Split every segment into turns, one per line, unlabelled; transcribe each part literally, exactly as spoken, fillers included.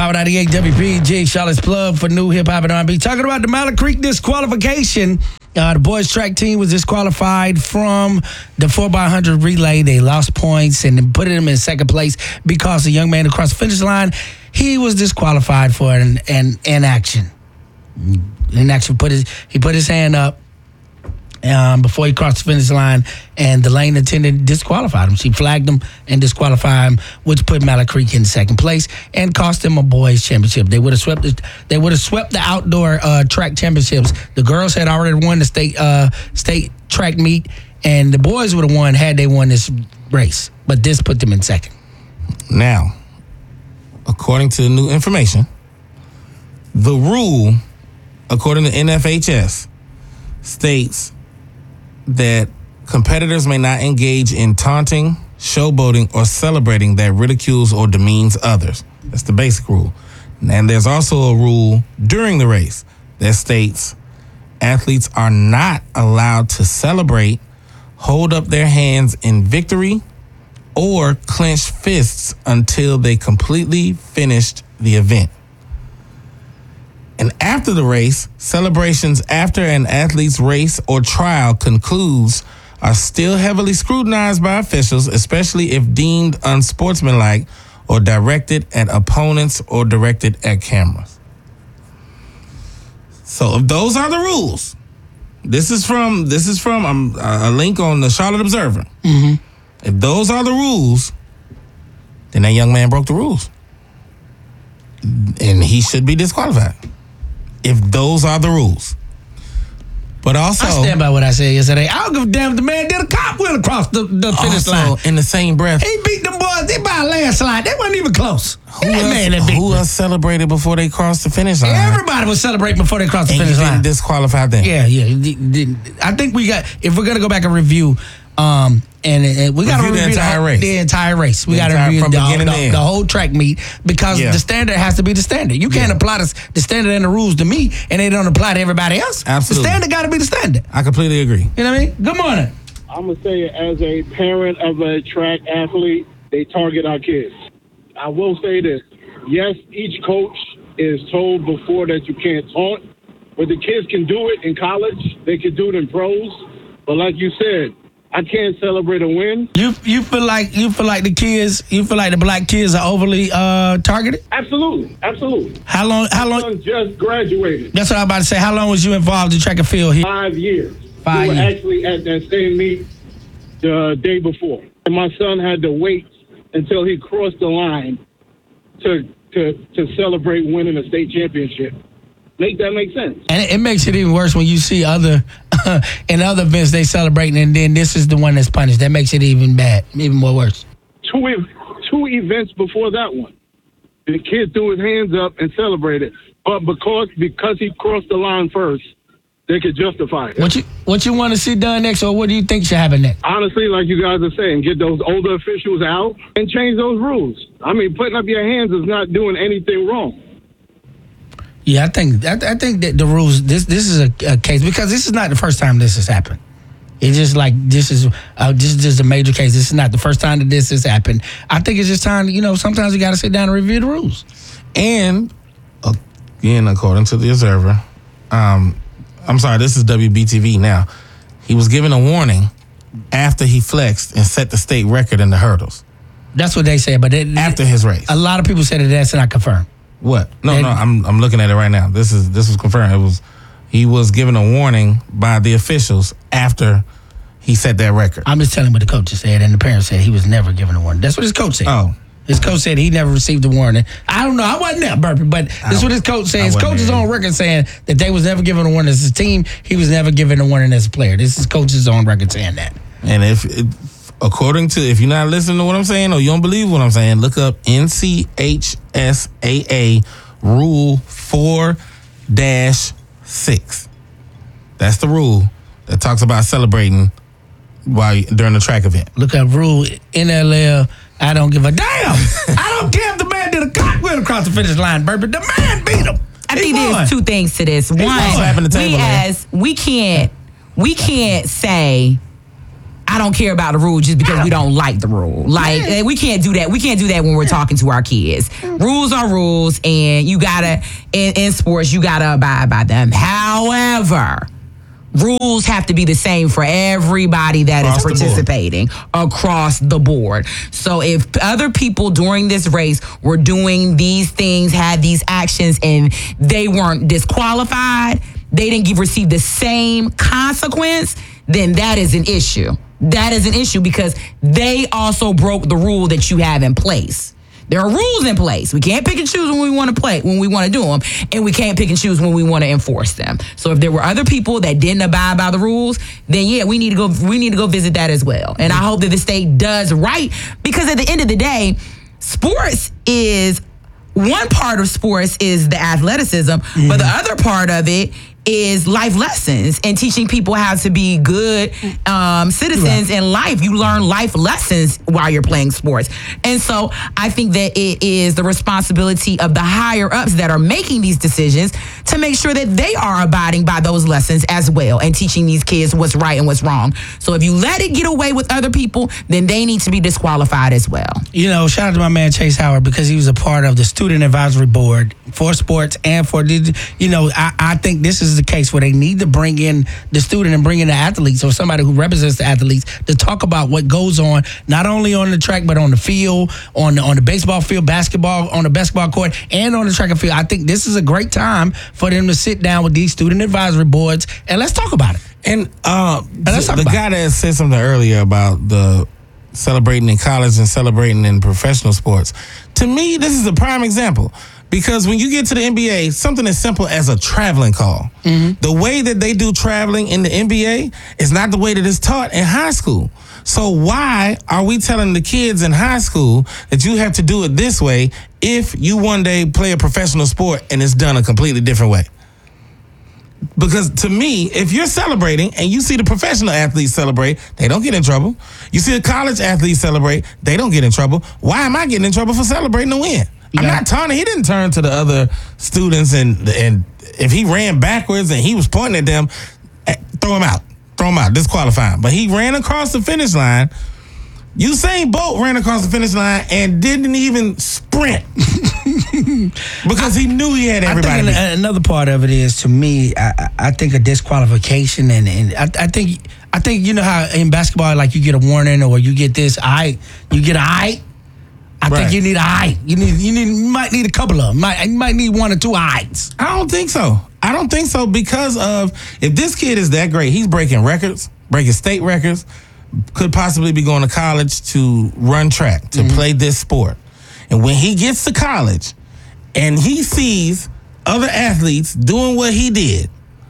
Power ninety-eight W P G, Charlotte's plug for new hip hop and R and B. Talking about the Mallard Creek disqualification. Uh, the boys track team was disqualified from the four by one hundred relay. They lost points and put them in second place because the young man across the finish line, he was disqualified for an, an inaction. Inaction. Put his, he put his hand up um, before he crossed the finish line, and the lane attendant disqualified him. She flagged him and disqualified him, which put Mallard Creek in second place and cost them a boys championship. They would have swept the, they would have swept the outdoor uh, track championships. The girls had already won the state uh, state track meet, and the boys would have won had they won this race. But this put them in second.
Now, according to the new information, the rule, according to N F H S, states that competitors may not engage in taunting, showboating, or celebrating that ridicules or demeans others. That's the basic rule. And there's also a rule during the race that states athletes are not allowed to celebrate, hold up their hands in victory, or clench fists until they completely finished the event. And after the race, celebrations after an athlete's race or trial concludes are still heavily scrutinized by officials, especially if deemed unsportsmanlike or directed at opponents or directed at cameras. So if those are the rules, this is from this is from um, a link on the Charlotte Observer.
Mm-hmm.
If those are the rules, then that young man broke the rules, and he should be disqualified. If those are the rules. But also,
I stand by what I said yesterday. I don't give a damn if the man did a cartwheel across the, the finish
also,
line.
in the same breath,
He beat them boys. They by a landslide. They wasn't even close.
who,
That
else,
man that beat
who
them.
else celebrated before they crossed the finish line?
Everybody was celebrating before they crossed the
and
finish
you didn't
line.
disqualify them.
Yeah, yeah. I think we got, if we're going to go back and review, um, and, and we got to
Review the
review
entire
whole-
race.
the entire race. We
The
got to
entire-
review
from
the,
beginning
the,
to end.
the whole track meet because
Yeah.
the standard has to be the standard. You can't
Yeah.
apply the, the standard and the rules to me and they don't apply to everybody else.
Absolutely.
The standard got to be the standard.
I completely agree.
You know what I mean? Good morning.
I'm going to say, as a parent of a track athlete, they target our kids. I will say this. Yes, each coach is told before that you can't taunt, but the kids can do it in college. They can do it in pros. But like you said, I can't celebrate a win.
You you feel like you feel like the kids, you feel like the black kids are overly uh, targeted?
Absolutely. Absolutely.
How long, how
My
long,
son just graduated.
that's what I'm about to say. How long was you involved in track and field here?
Five years.
Five
we were
years.
actually at that same meet the day before. And my son had to wait until he crossed the line to to to celebrate winning a state championship. Make that make sense?
And it, it makes it even worse when you see other in other events they celebrating, and then this is the one that's punished. That makes it even bad, even more worse.
Two ev- two events before that one, the kid threw his hands up and celebrated, but because because he crossed the line first, they could justify it.
What you what you want to see done next, or what do you think should happen next?
Honestly, like you guys are saying, get those older officials out and change those rules. I mean, putting up your hands is not doing anything wrong.
Yeah, I think I, I think that the rules. This this is a, a case because this is not the first time this has happened. It's just like this is uh, this is just a major case. This is not the first time that this has happened. I think it's just time. You know, sometimes you got to sit down and review the rules.
And again, according to the Observer, um, I'm sorry, this is W B T V now. He was given a warning after he flexed and set the state record in the hurdles
That's what they say. But it,
after his race.
a lot of people said that that's not confirmed.
What? No,
And-
no, I'm I'm looking at it right now. This is this was confirmed. It was he was given a warning by the officials after he set that record.
I'm just telling what the coach said, and the parents said he was never given a warning. That's what his coach said.
Oh.
His coach said he never received a warning. I don't know. I wasn't there, Burpee, but this is what his coach said.
I
His
wasn't
coach is
there.
on record saying that they was never given a warning as a team. He was never given a warning as a player. This is coach's on record saying that.
And if, it, according to, if you're not listening to what I'm saying or you don't believe what I'm saying, look up N C H S A A Rule four dash six. That's the rule that talks about celebrating while during the track event.
Look up rule N L L. I don't give a damn. I don't care if the man did a cartwheel across the finish line, Burpee. The man beat him.
I
He
think
won.
there's two things to this. One,
won.
Slapping the table,
we
man.
as we can't we can't say I don't care about the rule just because we don't like the rule. Like, yeah. we can't do that. We can't do that when we're talking to our kids. Rules are rules, and you gotta, in, in sports, you gotta abide by them. However, rules have to be the same for everybody that across is participating across the board. So if other people during this race were doing these things, had these actions, and they weren't disqualified, they didn't give, receive the same consequence, then that is an issue. That is an issue because they also broke the rule that you have in place. There are rules in place. We can't pick and choose when we want to play, when we want to do them, and we can't pick and choose when we want to enforce them. So if there were other people that didn't abide by the rules, then yeah, we need to go. We need to go visit that as well. And I hope that the state does right, because at the end of the day, sports is one part of sports is the athleticism, mm-hmm. but the other part of it is life lessons and teaching people how to be good um, citizens right. in life. You learn life lessons while you're playing sports. And so I think that it is the responsibility of the higher ups that are making these decisions to make sure that they are abiding by those lessons as well and teaching these kids what's right and what's wrong. So if you let it get away with other people, then they need to be disqualified as well.
You know, shout out to my man Chase Howard, because he was a part of the student advisory board for sports and for, you know, I, I think this is the case where they need to bring in the student and bring in the athletes or somebody who represents the athletes to talk about what goes on, not only on the track, but on the field, on the, on the baseball field, basketball, on the basketball court, and on the track and field. I think this is a great time for them to sit down with these student advisory boards and let's talk about it.
And, uh, and let's talk the about guy it. that said something earlier about the celebrating in college and celebrating in professional sports, to me, this is a prime example. Because when you get to the N B A, something as simple as a traveling call, mm-hmm. the way that they do traveling in the N B A is not the way that it's taught in high school. So why are we telling the kids in high school that you have to do it this way if you one day play a professional sport and it's done a completely different way? Because to me, if you're celebrating and you see the professional athletes celebrate, they don't get in trouble. You see the college athletes celebrate, they don't get in trouble. Why am I getting in trouble for celebrating a win? I'm not turning. He didn't turn to the other students, and and if he ran backwards and he was pointing at them, throw him out. Throw him out. Disqualify him. But he ran across the finish line. Usain Bolt ran across the finish line and didn't even sprint because he knew he had everybody.
I think another part of it is, to me, I, I think a disqualification, and, and I, I think I think you know how in basketball, like you get a warning or you get this, I you get a I. I right. think you need a eye. You need you need you might need a couple of them. Might, you might need one or two eyes.
I don't think so. I don't think so because of if this kid is that great, he's breaking records, breaking state records, could possibly be going to college to run track, to mm-hmm. play this sport. And when he gets to college and he sees other athletes doing what he did,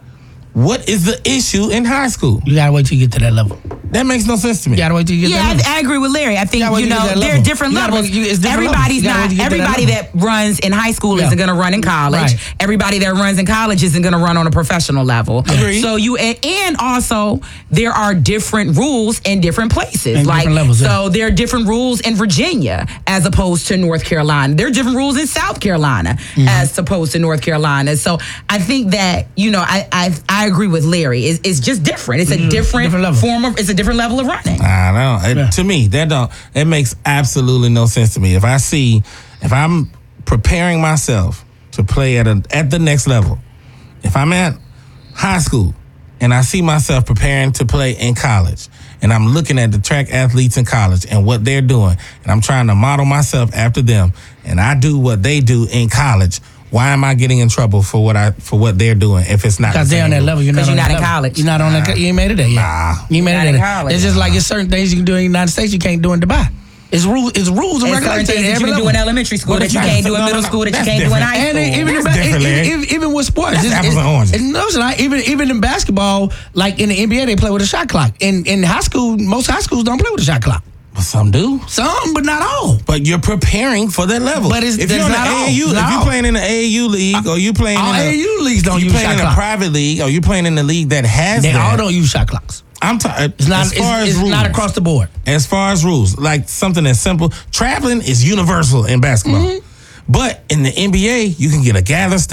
what is the issue in high school?
You gotta wait till you get to that level.
That makes no sense to me.
You gotta wait till you get
yeah,
to that level.
Yeah, I agree with Larry. I think, you, you know, there are different levels. Wait, different Everybody's
levels.
not, everybody that, that runs in high school yeah. isn't gonna run in college. Right. Everybody that runs in college isn't gonna run on a professional level.
Agreed.
So you, and, and also, there are different rules in different places.
And
like,
different levels, yeah.
So there are different rules in Virginia as opposed to North Carolina. There are different rules in South Carolina mm-hmm. as opposed to North Carolina. So I think that, you know, I I, I agree with Larry. It's, it's just different. It's a mm-hmm. different, different form of, it's a different level of running.
I don't. It, yeah. To me, that don't. It makes absolutely no sense to me. If I see, if I'm preparing myself to play at a at the next level, if I'm at high school and I see myself preparing to play in college, and I'm looking at the track athletes in college and what they're doing, and I'm trying to model myself after them, and I do what they do in college. Why am I getting in trouble for what I for what they're doing if it's not?
Because they're on that level. You're not,
you're
on
not in
level.
college.
You're not on nah. that. You ain't made it there yet.
Nah.
You ain't made
you're
it
not
there.
in college.
It's just like there's certain things you can do in the United States you can't do in Dubai. It's rules. It's rules and
regulations. Certain things that you can do in elementary school that you can't do in middle school that you can't do in high school.
And even, in, even, even with sports,
that's
it's,
apples
it's,
and oranges.
It's, no, it's not. Even even in basketball, like in the N B A, they play with a shot clock. In in high school, most high schools don't play with a shot clock.
But some do.
Some, but not all.
But you're preparing for that level.
But it's,
if you're in the
not
A A U,
all.
if you're playing in the A A U league, or you playing
all
in
A A U leagues don't
you
use
playing
shot
in
clock.
a private league, or you playing in the league that has
they
that.
all don't use shot clocks.
I'm tired.
It's not.
As far
it's
as
it's
rules,
not across the board.
As far as rules, like something as simple, traveling is universal in basketball. Mm-hmm. But in the N B A, you can get a gather step,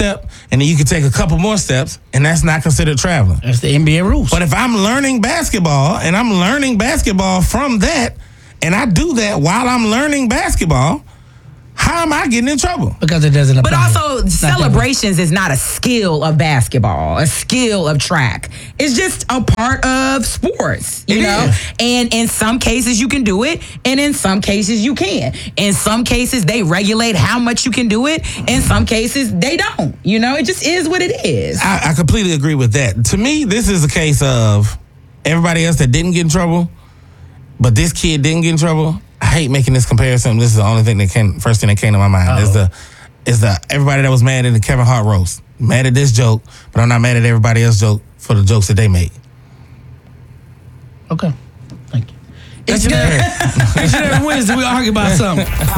and then you can take a couple more steps, and that's not considered traveling.
That's the N B A rules.
But if I'm learning basketball, and I'm learning basketball from that, and I do that while I'm learning basketball, how am I getting in trouble?
Because it doesn't apply.
But also, celebrations is not a skill of basketball, a skill of track. It's just a part of sports, you
It
know?
is.
And in some cases, you can do it, and in some cases, you can't. In some cases, they regulate how much you can do it. In some cases, they don't. You know, it just is what it is.
I, I completely agree with that. To me, this is a case of everybody else that didn't get in trouble, but this kid didn't get in trouble. I hate making this comparison. This is the only thing that came, first thing that came to my mind.
Uh-oh.
Is the, is the everybody that was mad at the Kevin Hart roast. Mad at this joke, but I'm not mad at everybody else's joke for the jokes that they made.
Okay. Thank you.
It's
Each and every- each and every Wednesday, we argue about something.